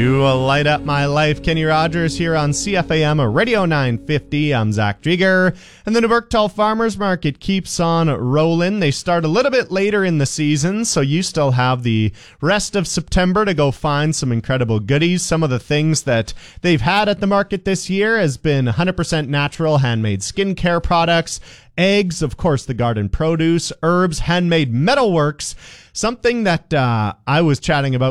You light up my life. Kenny Rogers here on CFAM Radio 950. I'm Zach Drieger. And the New Burketall Farmers Market keeps on rolling. They start a little bit later in the season, so you still have the rest of September to go find some incredible goodies. Some of the things that they've had at the market this year has been 100% natural handmade skincare products, eggs, of course, the garden produce, herbs, handmade metalworks. Something that I was chatting about